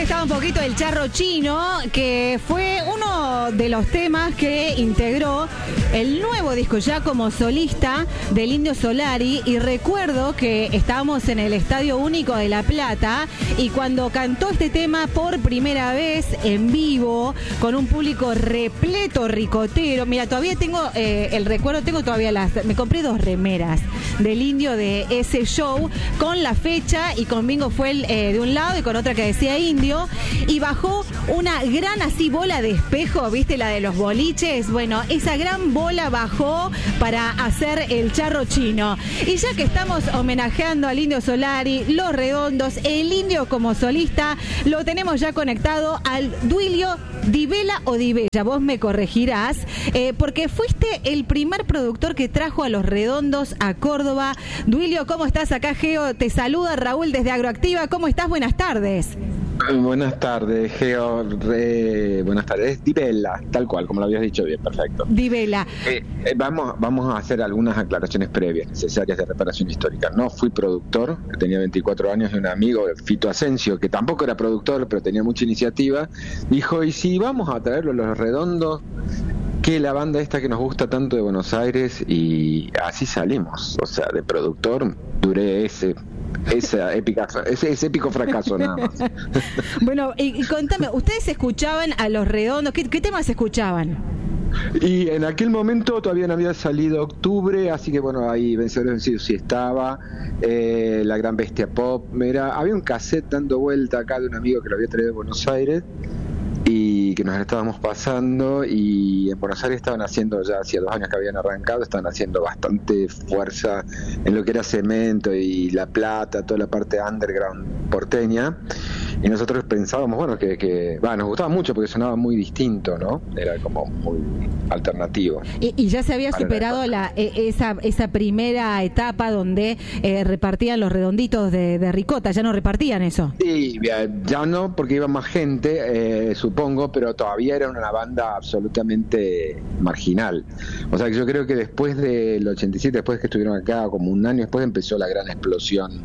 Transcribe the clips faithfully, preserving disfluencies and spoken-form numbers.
estaba un poquito el Charro Chino, que fue uno de los temas que integró el nuevo disco ya como solista del Indio Solari. Y recuerdo que estábamos en el Estadio Único de La Plata y cuando cantó este tema por primera vez en vivo con un público repleto ricotero. Mira, todavía tengo eh, el recuerdo, tengo todavía las... Me compré dos remeras del Indio de ese show con la fecha y con Bingo fue el, eh, de un lado y con otra que decía Indio, y bajó una gran así bola de espejo, ¿viste? La de los boliches. Bueno, esa gran bola bajó para hacer el Charro Chino. Y ya que estamos homenajeando al Indio Solari, Los Redondos, el Indio como solista, lo tenemos ya conectado al Duilio Di Vela o Di Bella, vos me corregirás, eh, porque fuiste el primer productor que trajo a Los Redondos a Córdoba. Duilio, ¿cómo estás? Acá Geo te saluda, Raúl desde Agroactiva. ¿Cómo estás? Buenas tardes. Buenas tardes, Geo. Re... Buenas tardes. Di Vela, tal cual, como lo habías dicho bien, perfecto. Di Vela. Eh, eh, vamos, vamos a hacer algunas aclaraciones previas necesarias de reparación histórica. No fui productor, tenía veinticuatro años, y un amigo, Fito Asensio, que tampoco era productor, pero tenía mucha iniciativa, dijo, ¿y si vamos a traerlo a Los Redondos? Que la banda esta que nos gusta tanto de Buenos Aires, y así salimos. O sea, de productor duré ese... Esa épica, ese, ese épico fracaso nada más. Bueno, y, y contame, ¿ustedes escuchaban a Los Redondos? ¿Qué, qué temas escuchaban? Y en aquel momento todavía no había salido Octubre, así que bueno, ahí Vencedores Vencidos sí estaba, eh, La Gran Bestia Pop, mira, había un cassette dando vuelta acá de un amigo que lo había traído de Buenos Aires y que nos estábamos pasando, y en Buenos Aires estaban haciendo, ya hacía dos años que habían arrancado, estaban haciendo bastante fuerza en lo que era Cemento y La Plata, toda la parte underground porteña, y nosotros pensábamos, bueno, que, que bah, nos gustaba mucho porque sonaba muy distinto, ¿no? Era como muy alternativo. Y, y ya se había superado la, esa, esa primera etapa donde eh, repartían los redonditos de, de ricota, ya no repartían eso. Sí, ya no, porque iba más gente, eh, supongo, pero todavía era una banda absolutamente marginal. O sea que yo creo que después del ochenta y siete, después que estuvieron acá, como un año después, empezó la gran explosión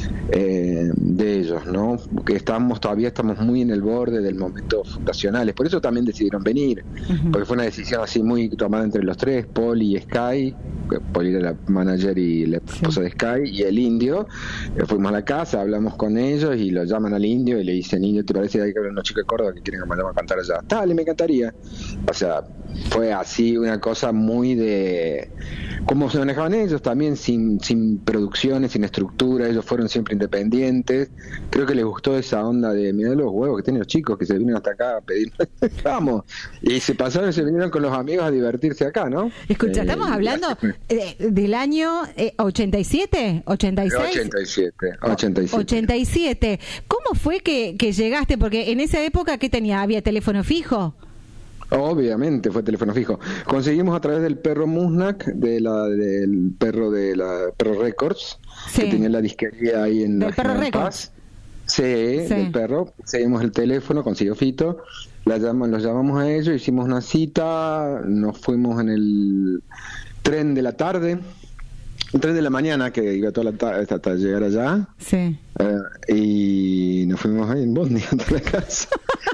eh, de ellos, ¿no? Porque estamos, todavía estamos muy en el borde del momento fundacionales, por eso también decidieron venir, uh-huh. Porque fue una decisión así muy tomada entre los tres, Poli y Sky. Poli era la manager y la esposa sí. de Sky, y el Indio. Eh, fuimos a la casa, hablamos con ellos y lo llaman al Indio y le dicen, Indio, ¿te parece que hay que hablar unos chicos de Córdoba que quieren que vayamos a cantar allá? Dale, me encantaría. O sea, fue así una cosa muy de cómo se manejaban ellos también, sin, sin producciones, sin estructura. Ellos fueron siempre independientes. Creo que les gustó esa onda de mirá los huevos que tienen los chicos que se vinieron hasta acá a pedir vamos, y se pasaron y se vinieron con los amigos a divertirse acá, ¿no? Escucha, eh, estamos hablando de, del año eh, ochenta y siete, ochenta y seis, ochenta y siete, ochenta y siete. ochenta y siete. ¿Cómo fue que, que llegaste? Porque en esa época, ¿qué tenía? ¿Había teléfono fijo? Obviamente fue teléfono fijo. Conseguimos a través del perro Musnac, de la, del perro de la Perro Records, sí. Que tenía la disquería ahí en ¿Del la Perro General Paz. Sí, sí, del perro. Seguimos el teléfono, consiguió Fito, la llama, los llamamos a ellos, hicimos una cita, nos fuimos en el tren de la tarde, el tren de la mañana, que iba toda la tarde hasta llegar allá. Sí. Uh, y nos fuimos ahí en bondi hasta la casa.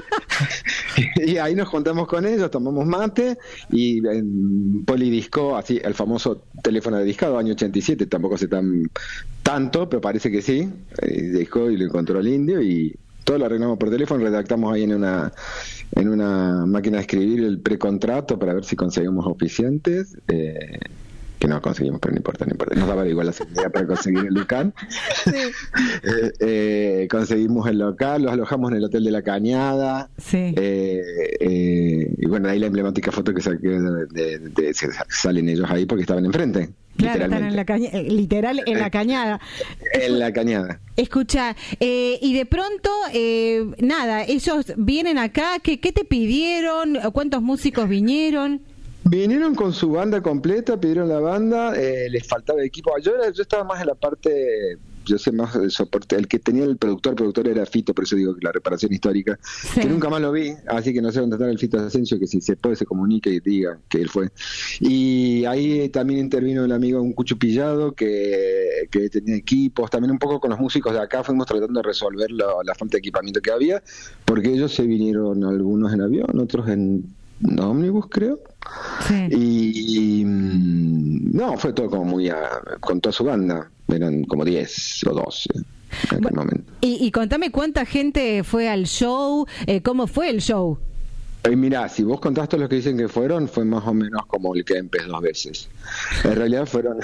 Y ahí nos juntamos con ellos, tomamos mate y en Polidisco, así el famoso teléfono de discado, año ochenta y siete, tampoco sé tan tanto, pero parece que sí. Eh, discó y lo encontró el Indio y todo lo arreglamos por teléfono, redactamos ahí en una en una máquina de escribir el precontrato para ver si conseguimos auspiciantes. Eh, que no conseguimos, pero no importa, no importa. Nos daba igual la seguridad para conseguir el local. Sí. eh, eh, conseguimos el local, los alojamos en el Hotel de la Cañada. Sí. Eh, eh, y bueno, ahí la emblemática foto que saqué de, de, de, de, salen ellos ahí porque estaban enfrente. Claro, están en la caña, literal en la Cañada. En la Cañada. Escucha, eh, y de pronto, eh, nada, ellos vienen acá, ¿qué, qué te pidieron? ¿Cuántos músicos vinieron? Vinieron con su banda completa, pidieron la banda, eh, les faltaba equipo. Yo, yo estaba más en la parte yo sé más de soporte. El que tenía el productor, productor era Fito, por eso digo que la reparación histórica, sí. Que nunca más lo vi, así que no sé dónde está el Fito Asensio, que si se puede se comunique y diga que él fue. Y ahí también intervino el amigo un Cucho Pillado, que, que tenía equipos, también un poco con los músicos de acá fuimos tratando de resolver lo, la falta de equipamiento que había, porque ellos se vinieron algunos en avión, otros en ómnibus, creo. Sí. Y, y no, fue todo como muy a, con toda su banda, eran como diez o doce en aquel bueno, momento. Y, y contame cuánta gente fue al show, eh, cómo fue el show. Y mirá, si vos contaste los que dicen que fueron, fue más o menos como el Kempes dos veces. En realidad fueron...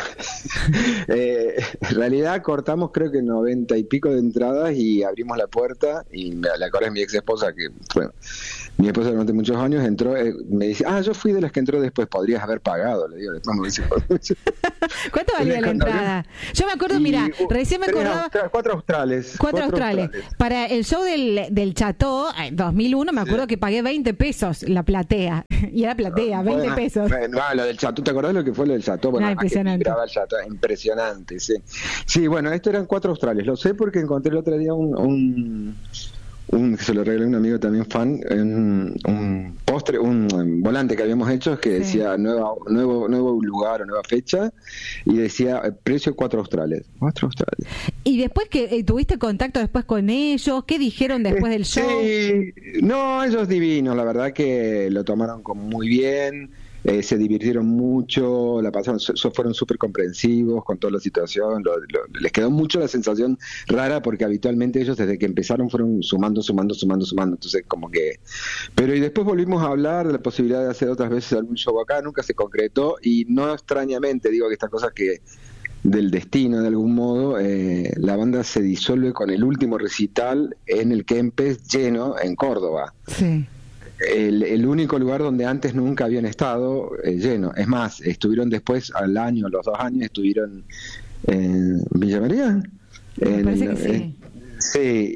eh, en realidad cortamos creo que noventa y pico de entradas y abrimos la puerta y me la acordé mi ex esposa, que fue mi esposa durante muchos años, entró, eh, me dice, ah, yo fui de las que entró después, podrías haber pagado, le digo, después me dice... ¿Cuánto valía la entrada? Yo me acuerdo, mira, recién me acordaba... Austra- cuatro australes. Cuatro, cuatro australes. australes. Para el show del, del Chateau, dos mil uno, me acuerdo sí. que pagué veinte pesos la platea. Y era platea, veinte bueno, pesos. Bueno, lo del Chateau, ¿te acordás lo que fue lo del Chateau? Bueno, ah, impresionante. El Chateau, impresionante, sí. Sí, bueno, esto eran cuatro australes. Lo sé porque encontré el otro día un... un un que se lo regalé a un amigo también fan, un, un postre, un, un volante que habíamos hecho que sí. decía nueva, nuevo nuevo lugar o nueva fecha y decía eh, precio cuatro australes. Cuatro australes. Y después que eh, tuviste contacto después con ellos, ¿qué dijeron después eh, del show? Sí, no, ellos divinos, la verdad que lo tomaron como muy bien. Eh, se divirtieron mucho, la pasaron, so, fueron súper comprensivos con toda la situación, lo, lo, les quedó mucho la sensación rara porque habitualmente ellos desde que empezaron fueron sumando, sumando, sumando, sumando, entonces como que... Pero y después volvimos a hablar de la posibilidad de hacer otras veces algún show acá, nunca se concretó y no extrañamente digo que estas cosas que del destino de algún modo, eh, la banda se disuelve con el último recital en el Kempes lleno en Córdoba. Sí. El, el único lugar donde antes nunca habían estado eh, lleno. Es más, estuvieron después, al año, los dos años, estuvieron en Villa María. Me en, parece que sí. En, sí,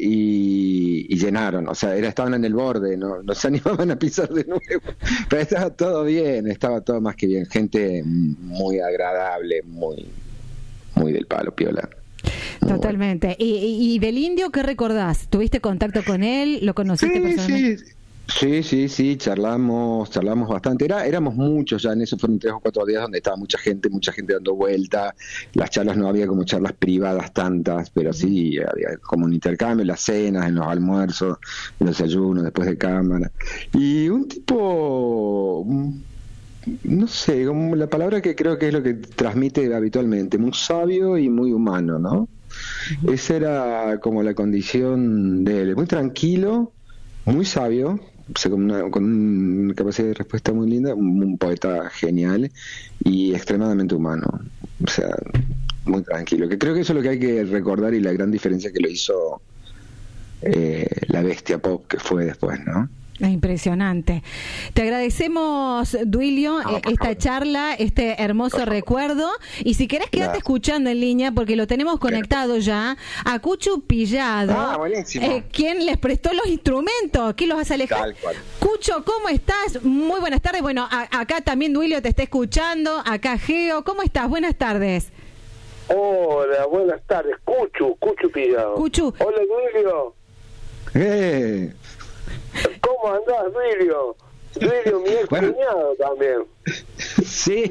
y, y llenaron. O sea, era, estaban en el borde, no, no se animaban a pisar de nuevo. Pero estaba todo bien, estaba todo más que bien. Gente muy agradable, muy, muy del palo, piola. Totalmente. Bueno. ¿Y, y del Indio qué recordás? ¿Tuviste contacto con él? ¿Lo conociste sí, personalmente? Sí. Sí, sí, sí, charlamos, charlamos bastante. Era, éramos muchos ya en eso, fueron tres o cuatro días donde estaba mucha gente, mucha gente dando vuelta. Las charlas no había como charlas privadas tantas, pero sí había como un intercambio, las cenas, en los almuerzos, en los desayunos, después de cámara. Y un tipo, no sé, como la palabra que creo que es lo que transmite habitualmente, muy sabio y muy humano, ¿no? Uh-huh. Esa era como la condición de él, muy tranquilo, muy sabio, o sea, con, una, con una capacidad de respuesta muy linda, un, un poeta genial y extremadamente humano, o sea, muy tranquilo, que creo que eso es lo que hay que recordar y la gran diferencia que lo hizo eh, la bestia pop que fue después, ¿no? Es impresionante. Te agradecemos, Duilio, no, esta favor. charla, este hermoso recuerdo. Y si querés, quedate claro. escuchando en línea, porque lo tenemos conectado claro. ya a Cucho Pillado, ah, eh, quien les prestó los instrumentos. ¿Quién los hace alejar? Cucho, ¿cómo estás? Muy buenas tardes. Bueno, a, acá también Duilio te está escuchando. Acá Geo. ¿Cómo estás? Buenas tardes. Hola, buenas tardes. Cucho, Cucho Pillado. Cucho. Hola, Duilio. Eh. ¿Cómo andás, Duilio? Duilio, mi ex bueno, cuñado también. Sí.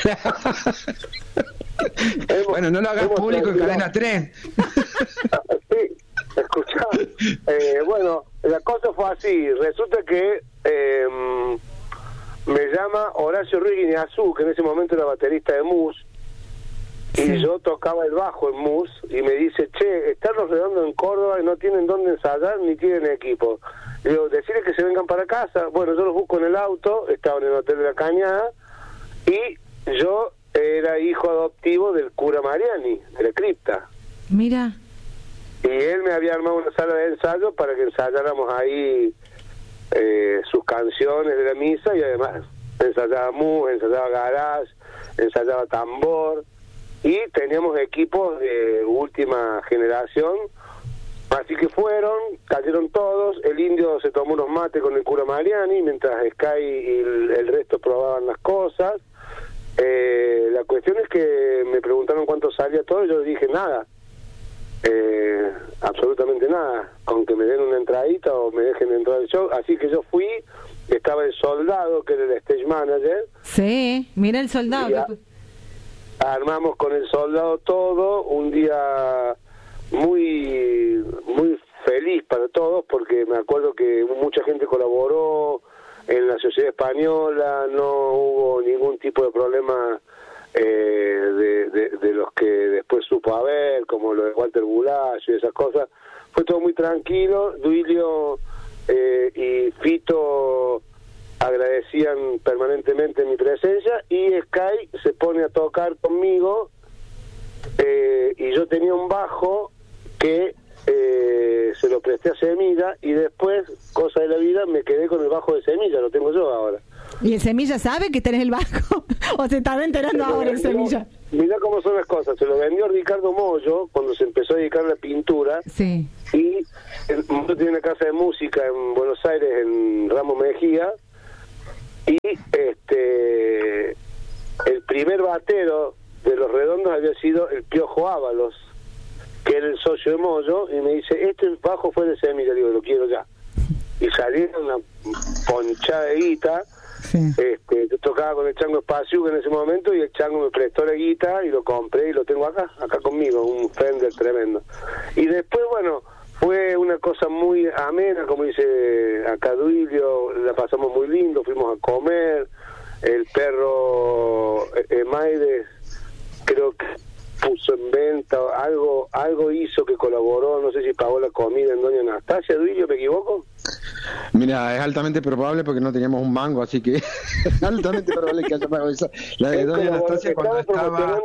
hemos, bueno, no lo hagas público en Cadena tres. Sí, escuchá. Eh, bueno, la cosa fue así. Resulta que eh, me llama Horacio Ruiz Guineazú, que en ese momento era baterista de Mus, y sí. yo tocaba el bajo en Mus, y me dice, che, están los redondos en Córdoba y no tienen dónde ensayar ni tienen equipo. Digo, decirles que se vengan para casa. Bueno, yo los busco en el auto, estaba en el Hotel de la Cañada, y yo era hijo adoptivo del cura Mariani, de la cripta. Mira. Y él me había armado una sala de ensayo para que ensayáramos ahí eh, sus canciones de la misa, y además ensayaba mus, ensayaba garage, ensayaba tambor, y teníamos equipos de última generación. Así que fueron, cayeron todos, el Indio se tomó unos mates con el cura Mariani, mientras Sky y el, el resto probaban las cosas. Eh, la cuestión es que me preguntaron cuánto salía todo, y yo dije nada. eh, absolutamente nada, con que me den una entradita o me dejen entrar al show. Así que yo fui, estaba el Soldado, que era el stage manager. Sí, mira el Soldado. Ya, armamos con el Soldado todo, un día muy muy feliz para todos, porque me acuerdo que mucha gente colaboró en la Sociedad Española, no hubo ningún tipo de problema eh, de, de, de los que después supo haber, como lo de Walter Bulacio y esas cosas. Fue todo muy tranquilo. Duilio eh, y Fito agradecían permanentemente mi presencia, y Sky se pone a tocar conmigo, eh, y yo tenía un bajo que eh, se lo presté a Semilla, y después, cosa de la vida, me quedé con el bajo de Semilla, lo tengo yo ahora. ¿Y el Semilla sabe que tenés el bajo? ¿O se está enterando ahora el Semilla? Mirá cómo son las cosas. Se lo vendió Ricardo Mollo cuando se empezó a dedicar a la pintura. Sí. Y Mollo tiene una casa de música en Buenos Aires, en Ramos Mejía. Y este el primer batero de Los Redondos había sido el Piojo Ábalos, que era el socio de Mollo, y me dice, este bajo fue de Semilla. Digo, lo quiero ya. Y salieron una ponchada de guita. Sí. Este, yo tocaba con el Chango Espacio en ese momento, y el Chango me prestó la guita y lo compré y lo tengo acá, acá conmigo, un Fender tremendo. Y después, bueno, fue una cosa muy amena, como dice acá Duilio, la pasamos muy lindo, fuimos a comer, el perro eh, Maides creo que puso en venta, algo algo hizo que colaboró, no sé si pagó la comida en Doña Anastasia. Duilio, ¿me equivoco? Mira, es altamente probable porque no teníamos un mango, así que es altamente probable que haya pagado esa. La de Doña Anastasia cuando estaba...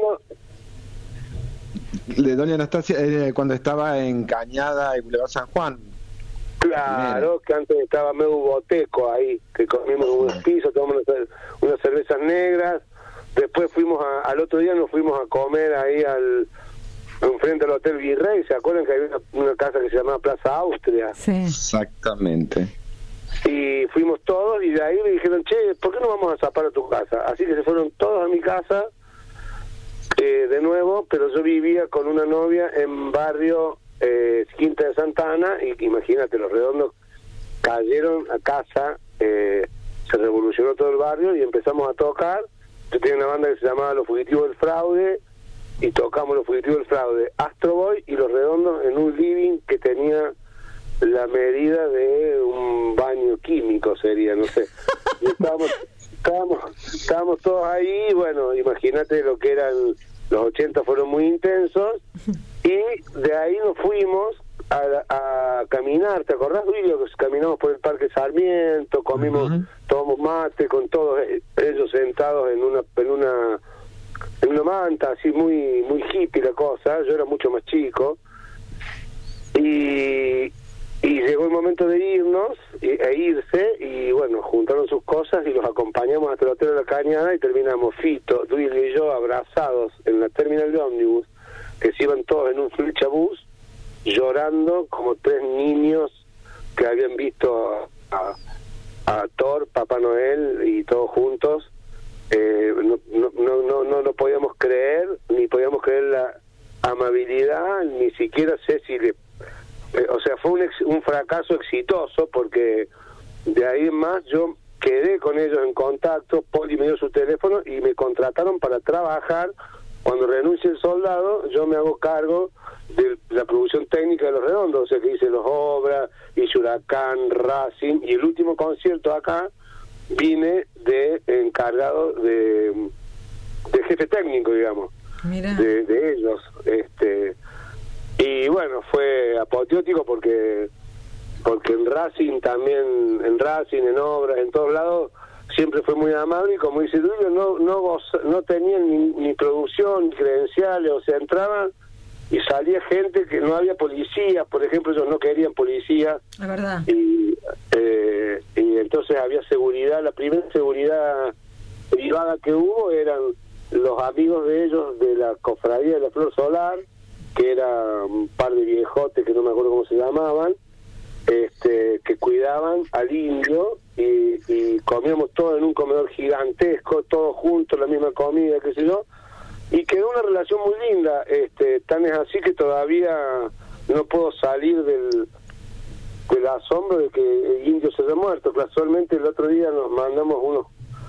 De Doña Anastasia eh, cuando estaba en Cañada y Boulevard San Juan. Claro, que antes estaba medio boteco ahí, que comimos unos pisos, tomamos unas, unas cervezas negras. Después fuimos a, al otro día nos fuimos a comer ahí al enfrente del Hotel Virrey. ¿Se acuerdan que había una, una casa que se llamaba Plaza Austria? Sí. Exactamente. Y fuimos todos, y de ahí me dijeron, che, ¿por qué no vamos a zapar a tu casa? Así que se fueron todos a mi casa, eh, de nuevo, pero yo vivía con una novia en barrio eh, Quinta de Santa Ana, y imagínate, Los Redondos cayeron a casa, eh, se revolucionó todo el barrio y empezamos a tocar. Yo tenía una banda que se llamaba Los Fugitivos del Fraude, y tocamos Los Fugitivos del Fraude, Astro Boy y Los Redondos en un living que tenía la medida de un baño químico, sería, no sé. Y estábamos, estábamos, estábamos todos ahí, y bueno, imagínate lo que eran, los ochenta fueron muy intensos, y de ahí nos fuimos a, a caminar. ¿Te acordás, Duilio? Que caminamos por el Parque Sarmiento, comimos, uh-huh. tomamos mate con todos ellos sentados en una en una en una manta, así muy muy hippie la cosa. Yo era mucho más chico, y y llegó el momento de irnos y, e irse, y bueno, juntaron sus cosas y los acompañamos hasta el Hotel de la Cañada, y terminamos Fito, Duilio y yo abrazados en la terminal de ómnibus, que se iban todos en un flechabús, llorando como tres niños que habían visto a, a, a Thor, Papá Noel y todos juntos. Eh, no, no, no, no, no lo podíamos creer, ni podíamos creer la amabilidad, ni siquiera sé si le... Eh, o sea, fue un, ex, un fracaso exitoso, porque de ahí en más yo quedé con ellos en contacto. Poli me dio su teléfono y me contrataron para trabajar. Cuando renuncie el Soldado, yo me hago cargo de la producción técnica de Los Redondos, o sea que hice Los Obras, hice Huracán, Racing, y el último concierto acá vine de encargado de, de jefe técnico, digamos, Mira. De, de ellos. este Y bueno, fue apoteótico porque porque en Racing también, en Racing, en Obras, en todos lados, siempre fue muy amable, y como dice Duilio, no no goza, no tenían ni, ni producción, ni credenciales, o sea, entraban y salía gente que no había policía, por ejemplo, ellos no querían policía. La verdad. Y, eh, y entonces había seguridad. La primera seguridad privada que hubo eran los amigos de ellos de la Cofradía de la Flor Solar, que era un par de viejotes que no me acuerdo cómo se llamaban, este que cuidaban al indio, y, y comíamos todo en un comedor gigantesco, todos juntos, la misma comida, qué sé yo, y quedó una relación muy linda, este, tan es así que todavía no puedo salir del, del asombro de que el indio se haya muerto. Casualmente el otro día nos mandamos unos,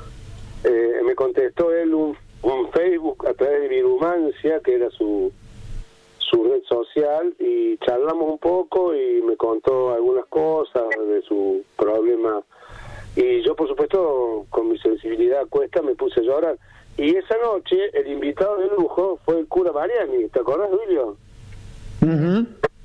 eh, me contestó él un, un Facebook a través de Virumancia, que era su su red social, y charlamos un poco y me contó algunas cosas de su problema, y yo por supuesto con mi sensibilidad cuesta me puse a llorar. Y esa noche el invitado de lujo fue el cura Mariani, ¿te acordás, Julio? Uh-huh.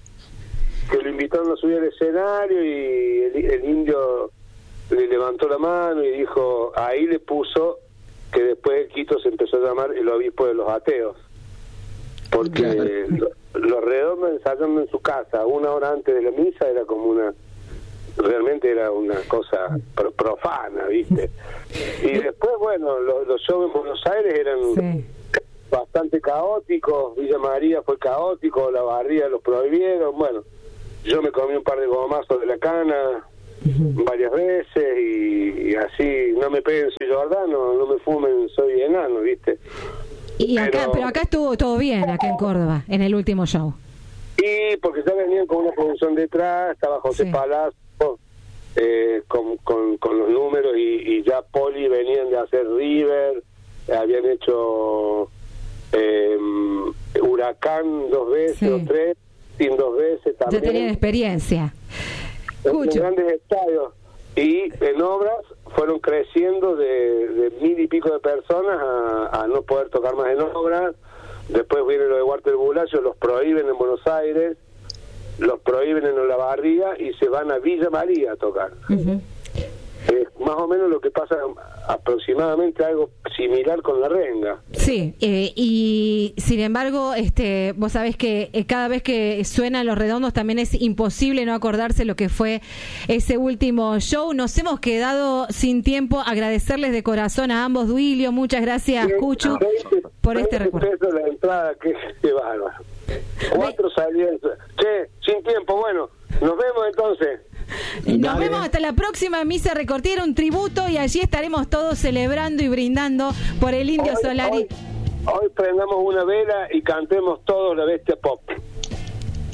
Que lo invitaron a subir al escenario y el, el indio le levantó la mano y dijo, ahí le puso que después de Quito se empezó a llamar el obispo de los ateos, porque lo, los redondos ensayando en su casa una hora antes de la misa era como una, realmente era una cosa pro, profana, ¿viste? Y después, bueno, los, los shows en Buenos Aires eran sí. bastante caóticos. Villa María fue caótico, la barría los prohibieron. Bueno, yo me comí un par de gomazos de la cana uh-huh. varias veces y, y así, no me peguen, soy jordano, no me fumen, soy enano, ¿viste? Y acá, pero, pero acá estuvo todo bien, acá en Córdoba, en el último show. Y porque ya venían con una producción detrás, estaba José sí. Palazzo eh, con, con, con los números, y, y ya Poli venían de hacer River, habían hecho eh, Huracán dos veces sí. o tres, sin dos veces también. Ya tenían experiencia. En, en grandes estadios. Y en obras fueron creciendo de, de mil y pico de personas a, a no poder tocar más en obras. Después viene lo de Walter Bulacio, los prohíben en Buenos Aires, los prohíben en Olavarría y se van a Villa María a tocar. Uh-huh. Es más o menos lo que pasa, aproximadamente algo similar con La Renga. Sí, eh, y sin embargo, este, vos sabés que eh, cada vez que suenan Los Redondos también es imposible no acordarse lo que fue ese último show. Nos hemos quedado sin tiempo. Agradecerles de corazón a ambos, Duilio, muchas gracias, sí, Cucho, veinte, por este recuerdo. La entrada, que es bárbaro. Cuatro salidas. Che, sin tiempo, bueno, nos vemos entonces. Nos Dale. vemos hasta la próxima Misa Recortiera, un tributo, y allí estaremos todos celebrando y brindando por el Indio hoy, Solari. Hoy, hoy prendamos una vela y cantemos todos La Bestia Pop.